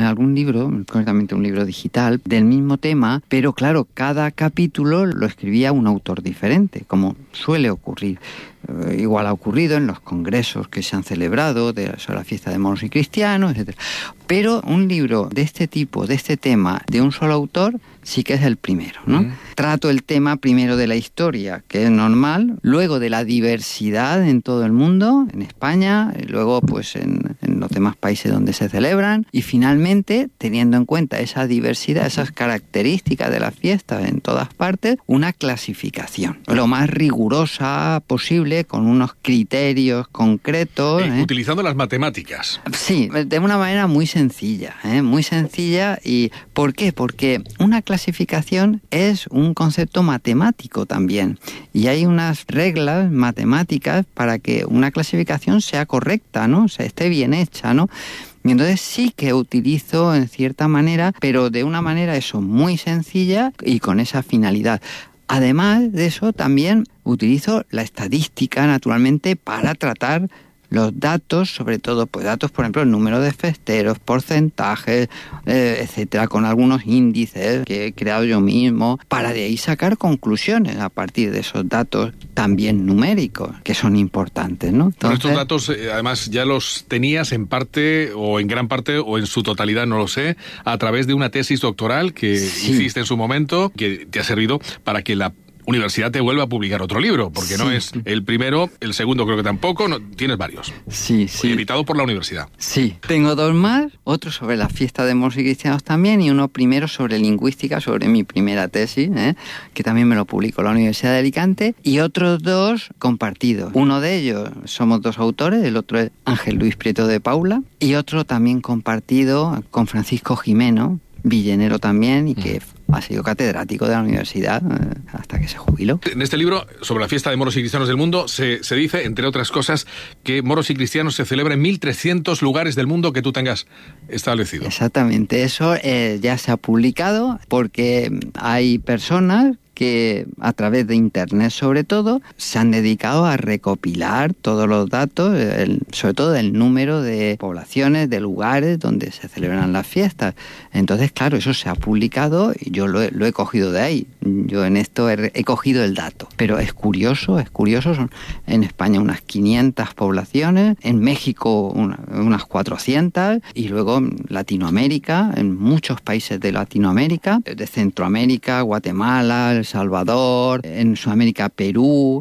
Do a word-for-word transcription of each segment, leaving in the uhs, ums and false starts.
algún libro, concretamente un libro digital, del mismo tema, pero claro, cada capítulo lo escribía un autor diferente, como suele ocurrir. Eh, igual ha ocurrido en los congresos que se han celebrado de, sobre la fiesta de moros y cristianos, etcétera. Pero un libro de este tipo, de este tema, de un solo autor, sí que es el primero, ¿no? Mm. Trato el tema primero de la historia, que es normal, luego de la diversidad en todo el mundo, en España, y luego pues en, en los demás países donde se celebran, y finalmente, teniendo en cuenta esa diversidad, esas características de las fiestas en todas partes, una clasificación, lo más rigurosa posible, con unos criterios concretos. Eh, ¿eh? Utilizando las matemáticas. Sí, de una manera muy sencilla, ¿eh? muy sencilla. ¿Y por qué? Porque una clasificación es un concepto matemático también, y hay unas reglas matemáticas para que una clasificación sea correcta, ¿no? O sea, esté bien hecha, ¿no? Y entonces sí que utilizo en cierta manera, pero de una manera eso muy sencilla y con esa finalidad. Además de eso, también utilizo la estadística, naturalmente, para tratar los datos, sobre todo pues datos, por ejemplo, el número de festeros, porcentajes, eh, etcétera, con algunos índices que he creado yo mismo, para de ahí sacar conclusiones a partir de esos datos también numéricos, que son importantes, ¿no? Entonces, pero estos datos, eh, además, ya los tenías en parte, o en gran parte, o en su totalidad, no lo sé, a través de una tesis doctoral que sí. hiciste en su momento, que te ha servido para que la universidad te vuelve a publicar otro libro, porque sí. no es el primero, el segundo creo que tampoco, no, tienes varios. Sí, sí. Editado por la universidad. Sí. Tengo dos más, otro sobre la fiesta de moros y cristianos también, y uno primero sobre lingüística, sobre mi primera tesis, ¿eh? que también me lo publicó la Universidad de Alicante, y otros dos compartidos. Uno de ellos somos dos autores, el otro es Ángel Luis Prieto de Paula, y otro también compartido con Francisco Jimeno, villenero también, y que ha sido catedrático de la universidad eh, hasta que se jubiló. En este libro, sobre la fiesta de moros y cristianos del mundo, se, se dice, entre otras cosas, que moros y cristianos se celebran en mil trescientos lugares del mundo que tú tengas establecido. Exactamente, eso eh, ya se ha publicado porque hay personas que a través de Internet sobre todo se han dedicado a recopilar todos los datos, el, sobre todo del número de poblaciones, de lugares donde se celebran las fiestas. Entonces, claro, eso se ha publicado y yo lo he, lo he cogido de ahí. Yo en esto he, he cogido el dato. Pero es curioso, es curioso, son en España unas quinientas poblaciones, en México una, unas cuatrocientas, y luego en Latinoamérica, en muchos países de Latinoamérica, de Centroamérica, Guatemala, El Salvador, en Sudamérica, Perú,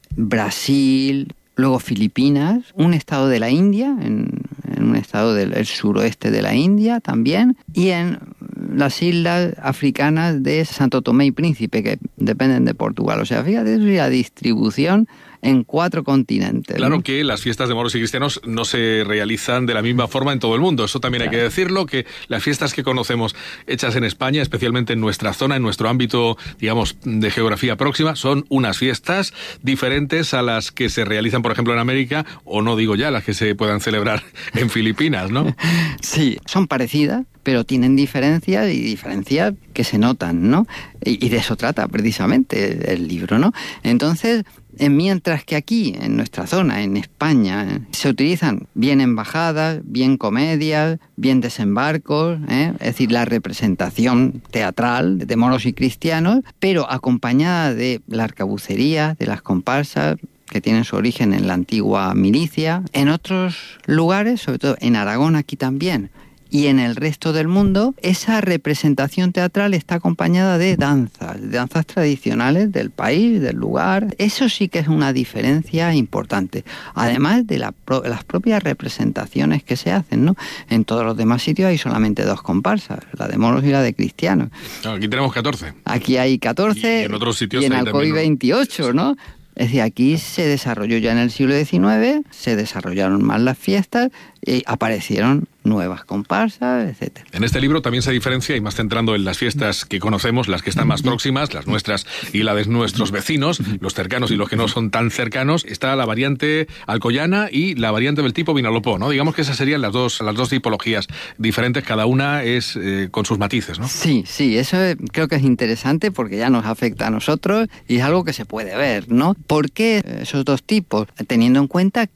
Brasil, luego Filipinas, un estado de la India, en, en un estado del el suroeste de la India también, y en las islas africanas de Santo Tomé y Príncipe, que dependen de Portugal. O sea, fíjate, eso es la distribución en cuatro continentes. Claro, ¿no? Que las fiestas de moros y cristianos no se realizan de la misma forma en todo el mundo. Eso también claro. Hay que decirlo, que las fiestas que conocemos hechas en España, especialmente en nuestra zona, en nuestro ámbito, digamos, de geografía próxima, son unas fiestas diferentes a las que se realizan, por ejemplo, en América, o no digo ya, las que se puedan celebrar en Filipinas, ¿no? Sí, son parecidas, pero tienen diferencias y diferencias que se notan, ¿no? Y, y de eso trata precisamente el libro, ¿no? Entonces, mientras que aquí, en nuestra zona, en España, se utilizan bien embajadas, bien comedias, bien desembarcos, ¿eh? Es decir, la representación teatral de moros y cristianos, pero acompañada de la arcabucería, de las comparsas, que tienen su origen en la antigua milicia. En otros lugares, sobre todo en Aragón aquí también, y en el resto del mundo, esa representación teatral está acompañada de danzas, de danzas tradicionales del país, del lugar. Eso sí que es una diferencia importante. Además de la pro- las propias representaciones que se hacen, ¿no? En todos los demás sitios hay solamente dos comparsas, la de moros y la de cristianos. Aquí tenemos catorce. Aquí hay catorce y en otros sitios y en hay Alcoy también, ¿no? veintiocho, ¿no? Es decir, aquí se desarrolló ya en el siglo diecinueve, se desarrollaron más las fiestas y aparecieron nuevas comparsas, etcétera. En este libro también se diferencia, y más centrando en las fiestas que conocemos, las que están más próximas, las nuestras y la de nuestros vecinos, los cercanos y los que no son tan cercanos, está la variante alcoyana y la variante del tipo Vinalopó, ¿no? Digamos que esas serían las dos, las dos tipologías diferentes, cada una es eh, con sus matices, ¿no? Sí, sí, eso creo que es interesante porque ya nos afecta a nosotros y es algo que se puede ver, ¿no? ¿Por qué esos dos tipos? Teniendo en cuenta que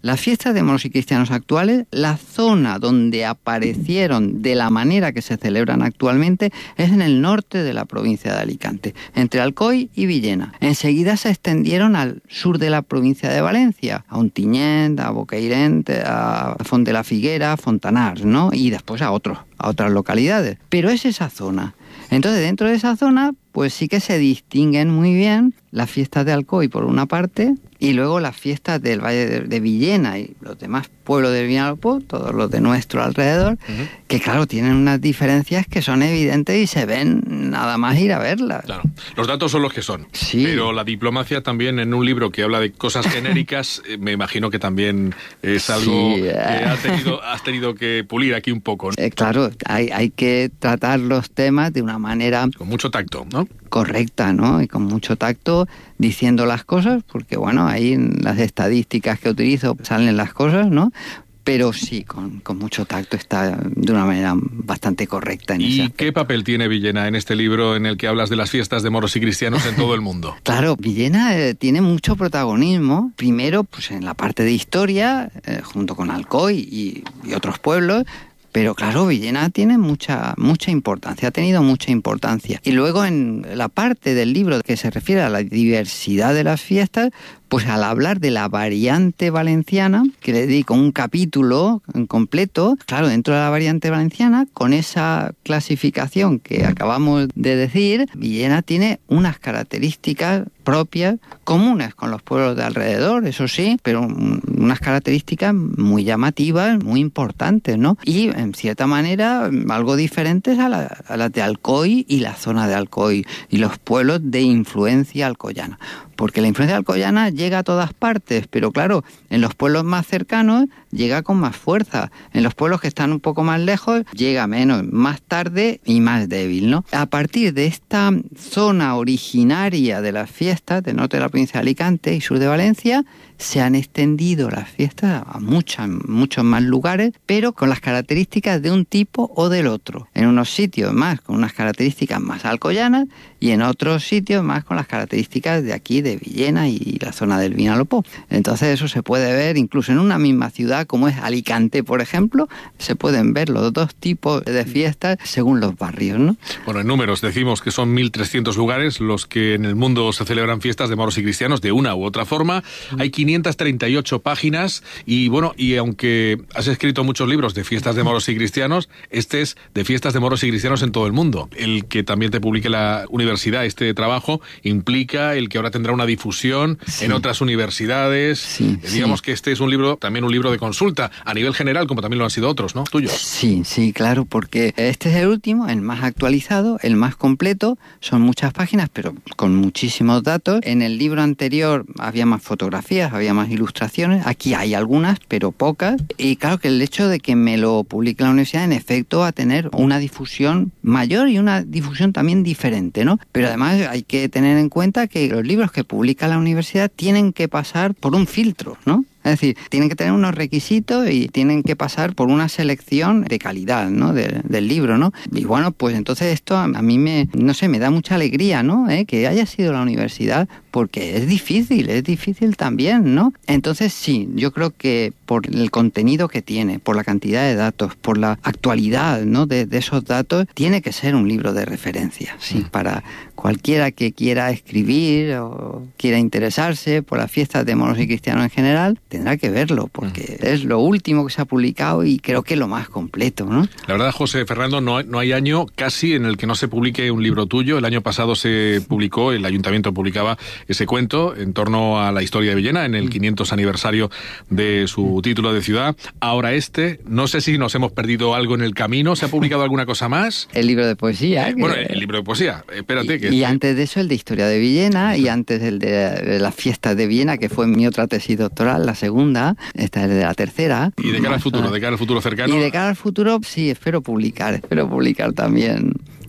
las fiestas de moros y cristianos actuales, la zona donde aparecieron de la manera que se celebran actualmente es en el norte de la provincia de Alicante, entre Alcoy y Villena. Enseguida se extendieron al sur de la provincia de Valencia, a Ontinyent, a Bocairent, a Font de la Figuera, a Fontanars, ¿no? Y después a otros, a otras localidades. Pero es esa zona. Entonces, dentro de esa zona, pues sí que se distinguen muy bien las fiestas de Alcoy por una parte, y luego las fiestas del Valle de, de Villena y los demás pueblos del Vinalopó, todos los de nuestro alrededor, uh-huh. que claro, tienen unas diferencias que son evidentes y se ven nada más ir a verlas. Claro, los datos son los que son, sí. Pero la diplomacia también, en un libro que habla de cosas genéricas, me imagino que también es algo sí. que has tenido, has tenido que pulir aquí un poco, ¿no? Eh, claro, hay, hay que tratar los temas de una manera... Con mucho tacto, ¿no? Correcta, ¿no? Y con mucho tacto, diciendo las cosas, porque bueno, ahí en las estadísticas que utilizo salen las cosas, ¿no? Pero sí, con, con mucho tacto, está de una manera bastante correcta. En ¿Y qué papel tiene Villena en este libro en el que hablas de las fiestas de moros y cristianos en todo el mundo? Claro, Villena eh, tiene mucho protagonismo, primero pues en la parte de historia, eh, junto con Alcoy y, y otros pueblos. Pero claro, Villena tiene mucha mucha importancia, ha tenido mucha importancia. Y luego en la parte del libro que se refiere a la diversidad de las fiestas, pues al hablar de la variante valenciana, que le dedico un capítulo en completo, claro, dentro de la variante valenciana, con esa clasificación que acabamos de decir, Villena tiene unas características propias, comunes con los pueblos de alrededor, eso sí, pero unas características muy llamativas, muy importantes, ¿no? Y en cierta manera algo diferentes a, la, a las de Alcoy y la zona de Alcoy y los pueblos de influencia alcoyana. Porque la influencia alcoyana llega a todas partes, pero claro, en los pueblos más cercanos llega con más fuerza. En los pueblos que están un poco más lejos llega menos, más tarde y más débil, ¿no? A partir de esta zona originaria de las fiestas del norte de la provincia de Alicante y sur de Valencia, se han extendido las fiestas a muchas, muchos más lugares, pero con las características de un tipo o del otro. En unos sitios más con unas características más alcoyanas y en otros sitios más con las características de aquí, de Villena y la zona del Vinalopó. Entonces eso se puede ver incluso en una misma ciudad como es Alicante, por ejemplo, se pueden ver los dos tipos de fiestas según los barrios, ¿no? Bueno, en números decimos que son mil trescientos lugares los que en el mundo se celebran fiestas de moros y cristianos de una u otra forma. Hay quinientas treinta y ocho páginas y bueno, y aunque has escrito muchos libros de fiestas de moros y cristianos, este es de fiestas de moros y cristianos en todo el mundo. El que también te publique la universidad este trabajo implica el que ahora tendrá una difusión sí. en otras universidades. Sí, eh, digamos sí. que este es un libro, también un libro de consulta a nivel general, como también lo han sido otros, ¿no? Tuyos. Sí, sí, claro, porque este es el último, el más actualizado, el más completo. Son muchas páginas, pero con muchísimos datos. En el libro anterior había más fotografías, había más ilustraciones. Aquí hay algunas, pero pocas. Y claro que el hecho de que me lo publique la universidad, en efecto, va a tener una difusión mayor y una difusión también diferente, ¿no? Pero además hay que tener en cuenta que los libros que publica la universidad tienen que pasar por un filtro, ¿no? Es decir, tienen que tener unos requisitos y tienen que pasar por una selección de calidad, ¿no? De, del libro, ¿no? Y bueno, pues entonces esto a mí me, no sé, me da mucha alegría, ¿no? ¿Eh? Que haya sido la universidad, porque es difícil, es difícil también, ¿no? Entonces sí, yo creo que por el contenido que tiene, por la cantidad de datos, por la actualidad, ¿no? De, de esos datos, tiene que ser un libro de referencia, sí, para cualquiera que quiera escribir o quiera interesarse por las fiestas de moros y cristianos en general, tendrá que verlo, porque mm. es lo último que se ha publicado y creo que lo más completo, ¿no? La verdad, José Fernando, no, no hay año casi en el que no se publique un libro tuyo. El año pasado se publicó, el Ayuntamiento publicaba ese cuento en torno a la historia de Villena, en el quinientos aniversario de su título de ciudad. Ahora este, no sé si nos hemos perdido algo en el camino. ¿Se ha publicado alguna cosa más? El libro de poesía. Eh, bueno, el libro de poesía. Espérate. Y, que y antes de eso, el de historia de Villena, y antes el de, de las fiestas de Viena, que fue mi otra tesis doctoral, la segunda, esta es de la tercera. Y de cara al futuro, de cara al futuro cercano. Y de cara al futuro, sí, espero publicar, espero publicar también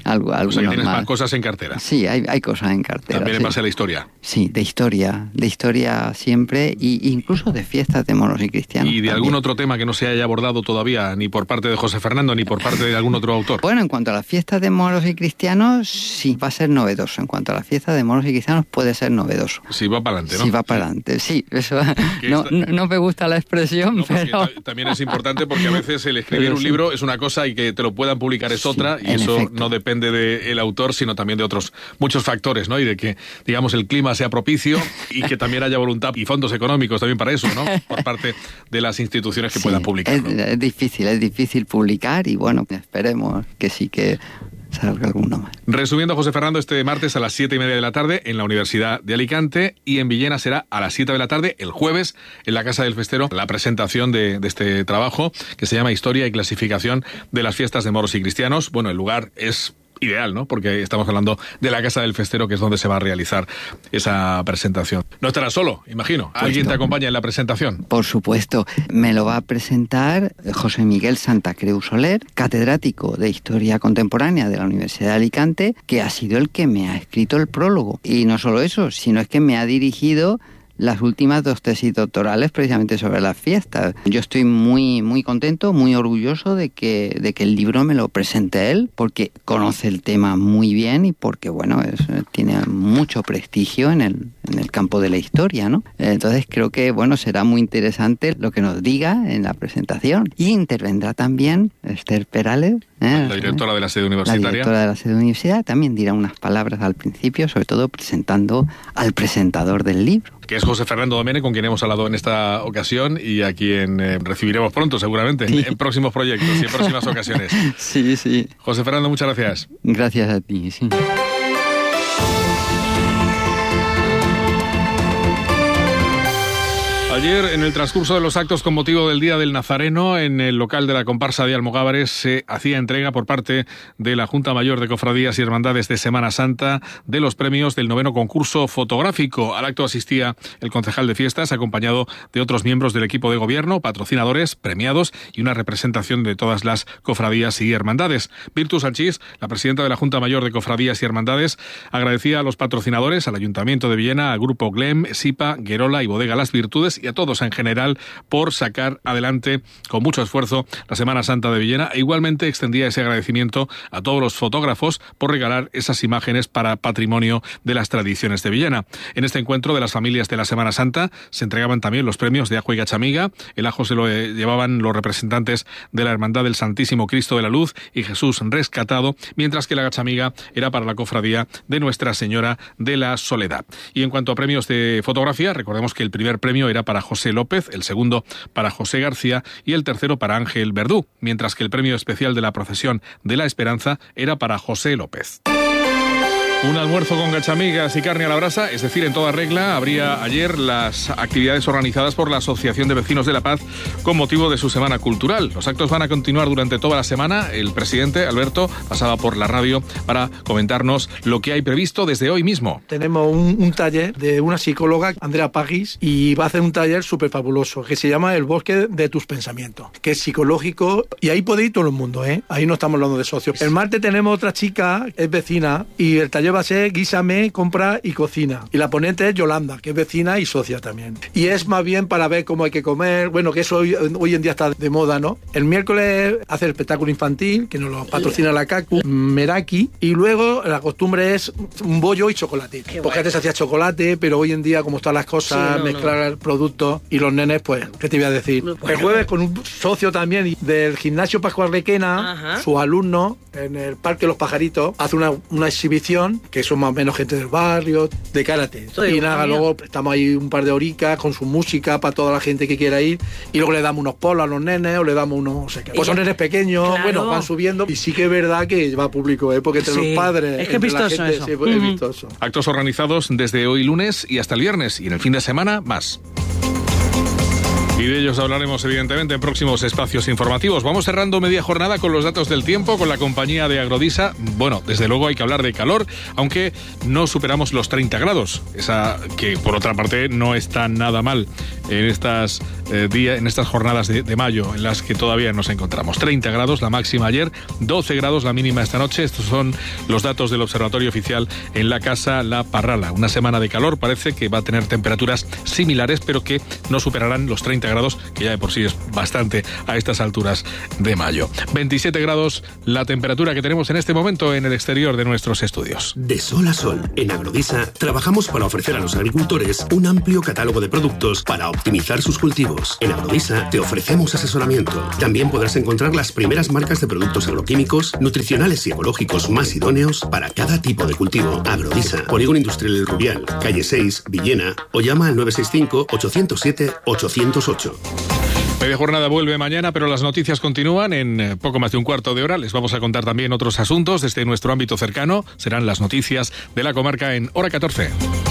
Algo, o sea, que tienes más. más cosas en cartera. Sí, hay, hay cosas en cartera. También en sí. base a la historia. Sí, de historia, de historia siempre, y incluso de fiestas de moros y cristianos. ¿Y de también. algún otro tema que no se haya abordado todavía, ni por parte de José Fernando, ni por parte de algún otro autor? Bueno, en cuanto a las fiestas de moros y cristianos, sí, va a ser novedoso. En cuanto a las fiestas de moros y cristianos, puede ser novedoso. Sí, va para adelante, ¿no? Sí, va para adelante, sí. Eso, no, esta... no, no me gusta la expresión, no, pero... También es importante porque a veces el escribir pero un sí. libro es una cosa y que te lo puedan publicar es Sí, otra, y en eso efecto. no depende del autor, sino también de otros muchos factores, ¿no? Y de que, digamos, el clima sea propicio y que también haya voluntad y fondos económicos también para eso, ¿no? Por parte de las instituciones que Sí, puedan publicar. Es, ¿no? es difícil, es difícil publicar y bueno, esperemos que sí que salga alguno más. Resumiendo, José Fernando, este martes a las siete y media de la tarde en la Universidad de Alicante, y en Villena será a las siete de la tarde el jueves en la Casa del Festero la presentación de, de este trabajo que se llama Historia y Clasificación de las Fiestas de Moros y Cristianos. Bueno, el lugar es ideal, ¿no? Porque estamos hablando de la Casa del Festero, que es donde se va a realizar esa presentación. No estarás solo, imagino. ¿Alguien te acompaña en la presentación? Por supuesto. Me lo va a presentar José Miguel Santa Creu Soler, catedrático de Historia Contemporánea de la Universidad de Alicante, que ha sido el que me ha escrito el prólogo. Y no solo eso, sino es que me ha dirigido las últimas dos tesis doctorales precisamente sobre las fiestas. Yo estoy muy muy contento, muy orgulloso de que de que el libro me lo presente él, porque conoce el tema muy bien y porque bueno, es, tiene mucho prestigio en el en el campo de la historia, ¿no? Entonces creo que bueno, será muy interesante lo que nos diga en la presentación. Y intervendrá también Esther Perales, ¿eh? La directora de la sede La universitaria. directora de la sede universitaria también dirá unas palabras al principio, sobre todo presentando al presentador del libro. Que es José Fernando Domene, con quien hemos hablado en esta ocasión y a quien eh, recibiremos pronto, seguramente, sí. en próximos proyectos y en próximas ocasiones. Sí, sí. José Fernando, muchas gracias. Gracias a ti, sí. Ayer, en el transcurso de los actos con motivo del Día del Nazareno, en el local de la comparsa de Almogávares, se hacía entrega por parte de la Junta Mayor de Cofradías y Hermandades de Semana Santa de los premios del noveno concurso fotográfico. Al acto asistía el concejal de fiestas, acompañado de otros miembros del equipo de gobierno, patrocinadores, premiados y una representación de todas las cofradías y hermandades. Virtu Sanchís, la presidenta de la Junta Mayor de Cofradías y Hermandades, agradecía a los patrocinadores, al Ayuntamiento de Villena, al Grupo Glem, SIPA, Guerola y Bodega Las Virtudes, y a todos en general por sacar adelante con mucho esfuerzo la Semana Santa de Villena, e igualmente extendía ese agradecimiento a todos los fotógrafos por regalar esas imágenes para patrimonio de las tradiciones de Villena. En este encuentro de las familias de la Semana Santa se entregaban también los premios de ajo y gachamiga. El ajo se lo llevaban los representantes de la Hermandad del Santísimo Cristo de la Luz y Jesús Rescatado, mientras que la gachamiga era para la cofradía de Nuestra Señora de la Soledad. Y en cuanto a premios de fotografía, recordemos que el primer premio era para José López, el segundo para José García y el tercero para Ángel Verdú, mientras que el premio especial de la Procesión de la Esperanza era para José López. Un almuerzo con gachamigas y carne a la brasa, es decir, en toda regla. Habría ayer las actividades organizadas por la Asociación de Vecinos de La Paz con motivo de su Semana Cultural. Los actos van a continuar durante toda la semana. El presidente, Alberto, pasaba por la radio para comentarnos lo que hay previsto desde hoy mismo. Tenemos un, un taller de una psicóloga, Andrea Pagis, y va a hacer un taller súper fabuloso que se llama El Bosque de tus Pensamientos, que es psicológico, y ahí puede ir todo el mundo, ¿eh? Ahí no estamos hablando de socios. El martes tenemos otra chica, es vecina, y el taller va a ser guísame, compra y cocina. Y la ponente es Yolanda, que es vecina y socia también. Y es más bien para ver cómo hay que comer, bueno, que eso hoy, hoy en día está de moda, ¿no? El miércoles hace el espectáculo infantil, que nos lo patrocina la Cacu, Meraki, y luego la costumbre es un bollo y chocolate. Qué Porque antes se hacía chocolate, pero hoy en día, como están las cosas, sí, no, mezclar no. productos, y los nenes, pues, ¿qué te voy a decir? Bueno. El jueves con un socio también del gimnasio Pascual Requena, sus alumnos, en el Parque Los Pajaritos, hace una, una exhibición, que son más o menos gente del barrio, de karate. Y nada, luego estamos ahí un par de horicas con su música para toda la gente que quiera ir, y luego le damos unos polos a los nenes, o le damos unos, no sé qué. Pues son nenes pequeños, claro. Bueno, van subiendo, y sí que es verdad que va público, ¿eh? Porque entre sí. los padres, es que es vistoso gente, eso. Sí, pues, uh-huh. es vistoso. Actos organizados desde hoy lunes y hasta el viernes, y en el fin de semana más. Y de ellos hablaremos evidentemente en próximos espacios informativos. Vamos cerrando media jornada con los datos del tiempo, con la compañía de Agrodisa. Bueno, desde luego hay que hablar de calor, aunque no superamos los treinta grados. Esa que por otra parte no está nada mal en estas, eh, día, en estas jornadas de, de mayo en las que todavía nos encontramos. treinta grados la máxima ayer, doce grados la mínima esta noche. Estos son los datos del Observatorio Oficial en la Casa La Parrala. Una semana de calor, parece que va a tener temperaturas similares, pero que no superarán los treinta grados, que ya de por sí es bastante a estas alturas de mayo. veintisiete grados la temperatura que tenemos en este momento en el exterior de nuestros estudios. De sol a sol, en Agrodisa trabajamos para ofrecer a los agricultores un amplio catálogo de productos para optimizar sus cultivos. En Agrodisa te ofrecemos asesoramiento. También podrás encontrar las primeras marcas de productos agroquímicos, nutricionales y ecológicos más idóneos para cada tipo de cultivo. Agrodisa, Polígono Industrial El Rubial, calle seis, Villena, o llama al nueve seis cinco, ocho cero siete, ocho cero ocho. Media jornada vuelve mañana, pero las noticias continúan en poco más de un cuarto de hora. Les vamos a contar también otros asuntos desde nuestro ámbito cercano. Serán las noticias de la comarca en Hora catorce.